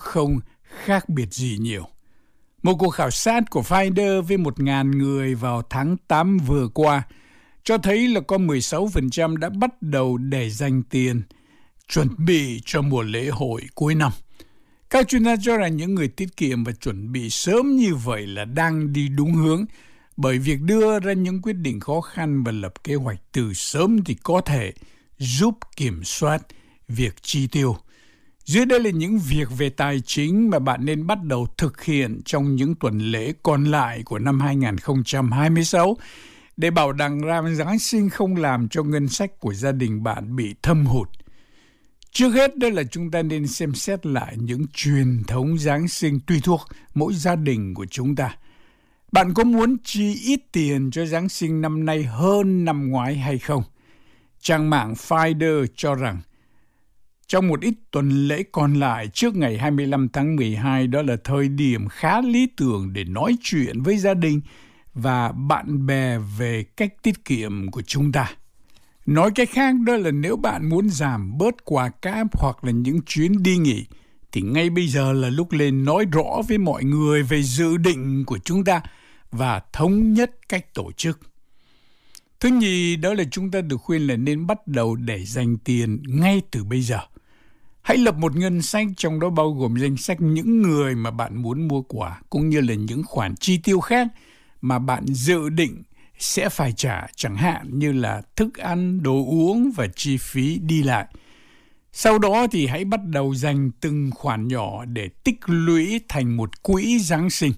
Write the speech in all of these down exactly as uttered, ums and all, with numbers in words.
không khác biệt gì nhiều. Một cuộc khảo sát của Finder với một nghìn người vào tháng tám vừa qua cho thấy là có mười sáu phần trăm đã bắt đầu để dành tiền chuẩn bị cho mùa lễ hội cuối năm. Các chuyên gia cho rằng những người tiết kiệm và chuẩn bị sớm như vậy là đang đi đúng hướng, bởi việc đưa ra những quyết định khó khăn và lập kế hoạch từ sớm thì có thể giúp kiểm soát việc chi tiêu. Dưới đây là những việc về tài chính mà bạn nên bắt đầu thực hiện trong những tuần lễ còn lại của năm hai không hai sáu để bảo đảm rằng Giáng sinh không làm cho ngân sách của gia đình bạn bị thâm hụt. Trước hết đó là chúng ta nên xem xét lại những truyền thống Giáng sinh tùy thuộc mỗi gia đình của chúng ta. Bạn có muốn chi ít tiền cho Giáng sinh năm nay hơn năm ngoái hay không? Trang mạng Finder cho rằng trong một ít tuần lễ còn lại trước ngày hai mươi lăm tháng mười hai, đó là thời điểm khá lý tưởng để nói chuyện với gia đình và bạn bè về cách tiết kiệm của chúng ta. Nói cách khác đó là nếu bạn muốn giảm bớt quà cáp hoặc là những chuyến đi nghỉ, thì ngay bây giờ là lúc lên nói rõ với mọi người về dự định của chúng ta và thống nhất cách tổ chức. Thứ nhì, đó là chúng ta được khuyên là nên bắt đầu để dành tiền ngay từ bây giờ. Hãy lập một ngân sách, trong đó bao gồm danh sách những người mà bạn muốn mua quà, cũng như là những khoản chi tiêu khác mà bạn dự định sẽ phải trả, chẳng hạn như là thức ăn, đồ uống và chi phí đi lại. Sau đó thì hãy bắt đầu dành từng khoản nhỏ để tích lũy thành một quỹ Giáng sinh.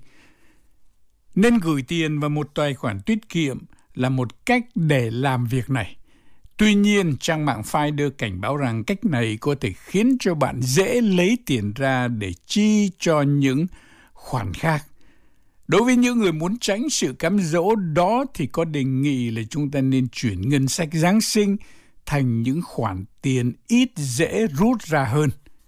Nên gửi tiền vào một tài khoản tiết kiệm là một cách để làm việc này. Tuy nhiên, trang mạng Finder cảnh báo rằng cách này có thể khiến cho bạn dễ lấy tiền ra để chi cho những khoản khác. Đối với những người muốn tránh sự cám dỗ đó thì có đề nghị là chúng ta nên chuyển ngân sách Giáng sinh thành những khoản tiền ít dễ rút ra hơn.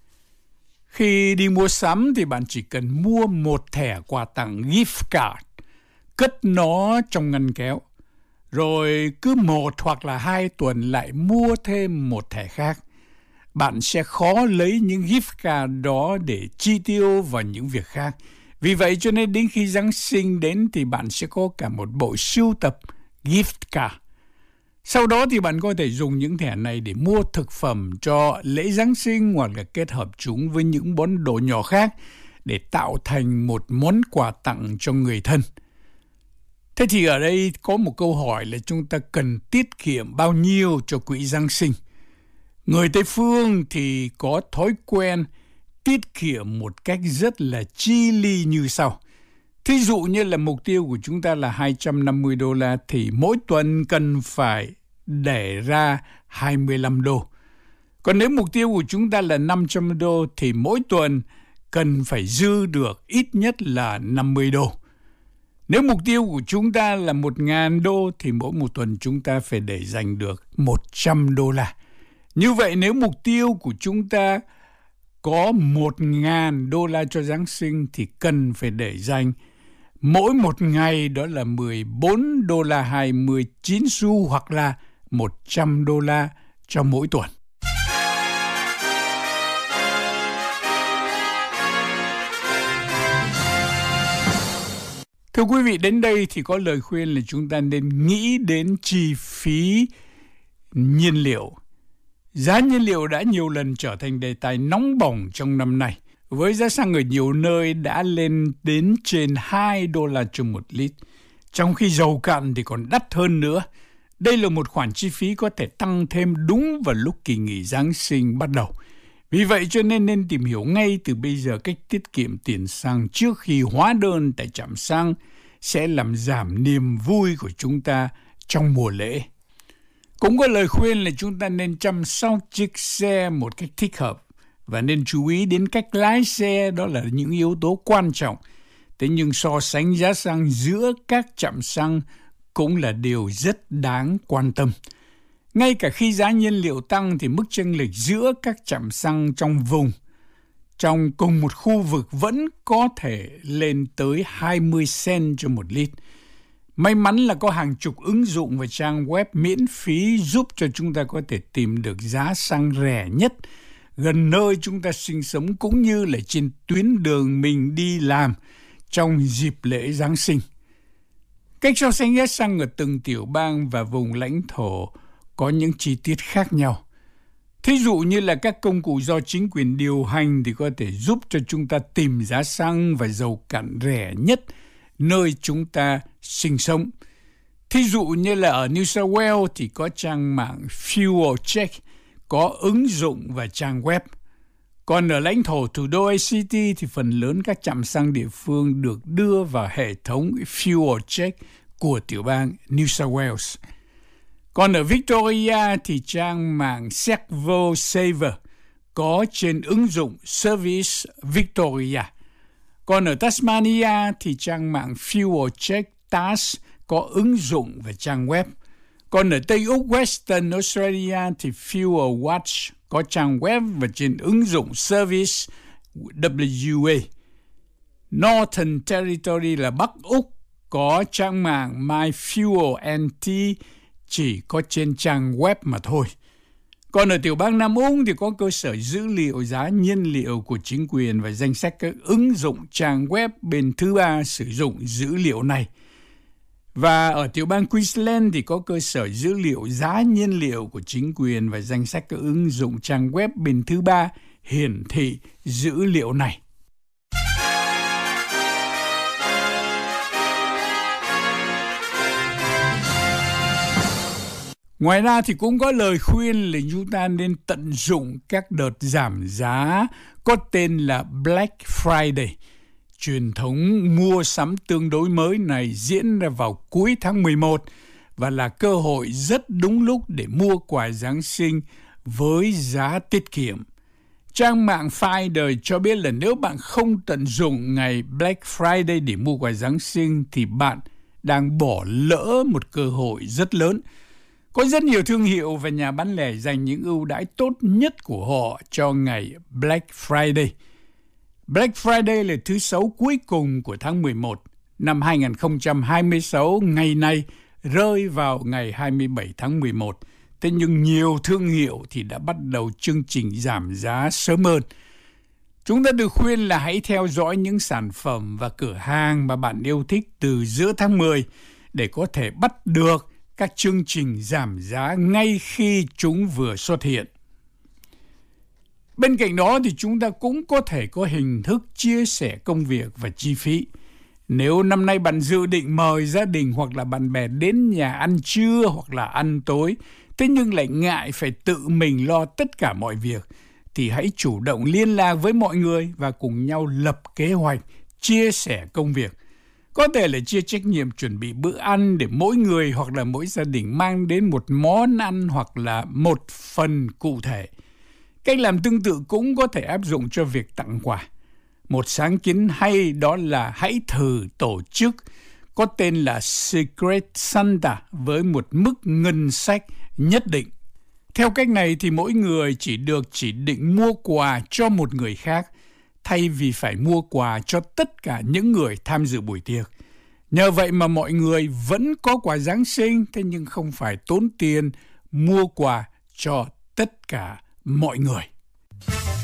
Khi đi mua sắm thì bạn chỉ cần mua một thẻ quà tặng gift card, cất nó trong ngăn kéo, rồi cứ một hoặc là hai tuần lại mua thêm một thẻ khác. Bạn sẽ khó lấy những gift card đó để chi tiêu vào những việc khác. Vì vậy cho nên đến khi Giáng sinh đến thì bạn sẽ có cả một bộ sưu tập gift card. Sau đó thì bạn có thể dùng những thẻ này để mua thực phẩm cho lễ Giáng sinh hoặc là kết hợp chúng với những món đồ nhỏ khác để tạo thành một món quà tặng cho người thân. Thế thì ở đây có một câu hỏi là chúng ta cần tiết kiệm bao nhiêu cho quỹ Giáng sinh? Người Tây Phương thì có thói quen tiết kiệm một cách rất là chi li như sau. Thí dụ như là mục tiêu của chúng ta là hai trăm năm mươi đô la thì mỗi tuần cần phải để ra hai mươi lăm đô. Còn nếu mục tiêu của chúng ta là năm trăm đô thì mỗi tuần cần phải dư được ít nhất là năm mươi đô. Nếu mục tiêu của chúng ta là một nghìn đô thì mỗi một tuần chúng ta phải để dành được một trăm đô la. Như vậy nếu mục tiêu của chúng ta có một nghìn đô la cho Giáng sinh thì cần phải để dành mỗi một ngày đó là mười bốn đô la hai mươi chín xu hoặc là một trăm đô la cho mỗi tuần. Thưa quý vị, đến đây thì có lời khuyên là chúng ta nên nghĩ đến chi phí nhiên liệu. Giá nhiên liệu đã nhiều lần trở thành đề tài nóng bỏng trong năm nay, với giá xăng ở nhiều nơi đã lên đến trên hai đô la cho một lít, trong khi dầu cạn thì còn đắt hơn nữa. Đây là một khoản chi phí có thể tăng thêm đúng vào lúc kỳ nghỉ Giáng sinh bắt đầu. Vì vậy cho nên nên tìm hiểu ngay từ bây giờ cách tiết kiệm tiền xăng trước khi hóa đơn tại trạm xăng sẽ làm giảm niềm vui của chúng ta trong mùa lễ. Cũng có lời khuyên là chúng ta nên chăm sóc chiếc xe một cách thích hợp và nên chú ý đến cách lái xe, đó là những yếu tố quan trọng. Thế nhưng so sánh giá xăng giữa các trạm xăng cũng là điều rất đáng quan tâm. Ngay cả khi giá nhiên liệu tăng thì mức chênh lệch giữa các trạm xăng trong vùng, trong cùng một khu vực vẫn có thể lên tới hai mươi cent cho một lít. May mắn là có hàng chục ứng dụng và trang web miễn phí giúp cho chúng ta có thể tìm được giá xăng rẻ nhất, gần nơi chúng ta sinh sống cũng như là trên tuyến đường mình đi làm trong dịp lễ Giáng sinh. Cách so sánh giá xăng ở từng tiểu bang và vùng lãnh thổ có những chi tiết khác nhau. Thí dụ như là các công cụ do chính quyền điều hành thì có thể giúp cho chúng ta tìm giá xăng và dầu cạn rẻ nhất nơi chúng ta sinh sống. Thí dụ như là ở New South Wales thì có trang mạng Fuel Check, có ứng dụng và trang web. Còn ở lãnh thổ thủ đô a xê tê thì phần lớn các trạm xăng địa phương được đưa vào hệ thống Fuel Check của tiểu bang New South Wales. Còn ở Victoria thì trang mạng Servo Saver có trên ứng dụng Service Victoria. Còn ở Tasmania thì trang mạng Fuel Check Task có ứng dụng và trang web. Còn ở Tây Úc Western Australia thì Fuel Watch có trang web và trên ứng dụng Service W A. Northern Territory là Bắc Úc có trang mạng My Fuel and Tea chỉ có trên trang web mà thôi. Còn ở tiểu bang Nam Úc thì có cơ sở dữ liệu giá nhiên liệu của chính quyền và danh sách các ứng dụng trang web bên thứ ba sử dụng dữ liệu này. Và ở tiểu bang Queensland thì có cơ sở dữ liệu giá nhiên liệu của chính quyền và danh sách các ứng dụng trang web bên thứ ba hiển thị dữ liệu này. Ngoài ra thì cũng có lời khuyên là chúng ta nên tận dụng các đợt giảm giá có tên là Black Friday. Truyền thống mua sắm tương đối mới này diễn ra vào cuối tháng mười một và là cơ hội rất đúng lúc để mua quà Giáng sinh với giá tiết kiệm. Trang mạng Finder cho biết là nếu bạn không tận dụng ngày Black Friday để mua quà Giáng sinh thì bạn đang bỏ lỡ một cơ hội rất lớn. Có rất nhiều thương hiệu và nhà bán lẻ dành những ưu đãi tốt nhất của họ cho ngày Black Friday. Black Friday là thứ Sáu cuối cùng của tháng mười một năm hai không hai sáu, ngày này rơi vào ngày hai mươi bảy tháng mười một. Thế nhưng nhiều thương hiệu thì đã bắt đầu chương trình giảm giá sớm hơn. Chúng ta được khuyên là hãy theo dõi những sản phẩm và cửa hàng mà bạn yêu thích từ giữa tháng mười để có thể bắt được các chương trình giảm giá ngay khi chúng vừa xuất hiện. Bên cạnh đó thì chúng ta cũng có thể có hình thức chia sẻ công việc và chi phí. Nếu năm nay bạn dự định mời gia đình hoặc là bạn bè đến nhà ăn trưa hoặc là ăn tối, thế nhưng lại ngại phải tự mình lo tất cả mọi việc, thì hãy chủ động liên lạc với mọi người và cùng nhau lập kế hoạch, chia sẻ công việc. Có thể là chia trách nhiệm chuẩn bị bữa ăn để mỗi người hoặc là mỗi gia đình mang đến một món ăn hoặc là một phần cụ thể. Cách làm tương tự cũng có thể áp dụng cho việc tặng quà. Một sáng kiến hay đó là hãy thử tổ chức có tên là Secret Santa với một mức ngân sách nhất định. Theo cách này thì mỗi người chỉ được chỉ định mua quà cho một người khác thay vì phải mua quà cho tất cả những người tham dự buổi tiệc. Nhờ vậy mà mọi người vẫn có quà Giáng sinh, thế nhưng không phải tốn tiền mua quà cho tất cả mọi người.